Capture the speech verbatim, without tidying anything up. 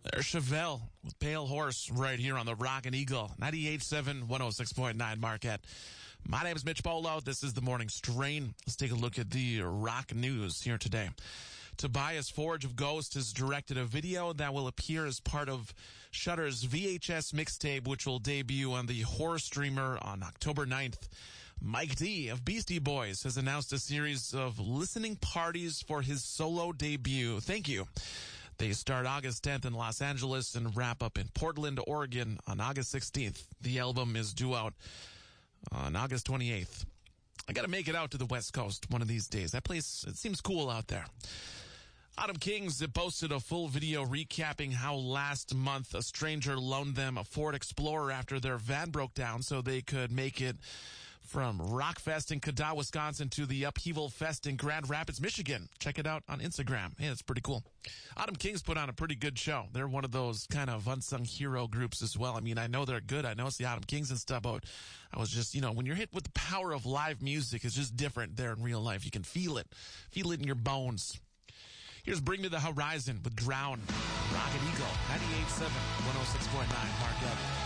There's Chevelle with Pale Horse right here on the Rockin' Eagle, ninety-eight point seven, one oh six point nine Marquette. My name is Mitch Bolo. This is the Morning Strain. Let's take a look at the rock news here today. Tobias Forge of Ghost has directed a video that will appear as part of Shudder's V H S mixtape, which will debut on the Horror Streamer on October ninth. Mike D of Beastie Boys has announced a series of listening parties for his solo debut. Thank you. They start August tenth in Los Angeles and wrap up in Portland, Oregon on August sixteenth. The album is due out on August twenty-eighth. I gotta make it out to the West Coast one of these days. That place, it seems cool out there. Autumn Kings posted a full video recapping how last month a stranger loaned them a Ford Explorer after their van broke down so they could make it from Rockfest in Cadott, Wisconsin to the Upheaval Fest in Grand Rapids, Michigan. Check it out on Instagram. Hey, that's pretty cool. Autumn Kings put on a pretty good show. They're one of those kind of unsung hero groups as well. I mean, I know they're good. I know it's the Autumn Kings and stuff, but I was just, you know, when you're hit with the power of live music, it's just different there in real life. You can feel it. Feel it in your bones. Here's Bring Me the Horizon with Drown. Rockin' Eagle, ninety-eight point seven, one oh six point nine Marquette.